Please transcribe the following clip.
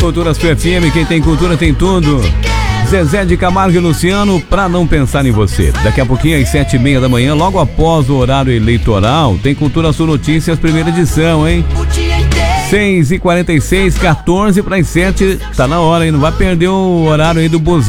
Cultura Sua FM, quem tem cultura tem tudo. Zezé de Camargo e Luciano, pra não pensar em você. Daqui a pouquinho, às 7h30 da manhã, logo após o horário eleitoral, tem Cultura Sul Notícias, primeira edição, hein? 6h46, 14 para as 7, tá na hora, hein? Não vai perder o horário aí do busão.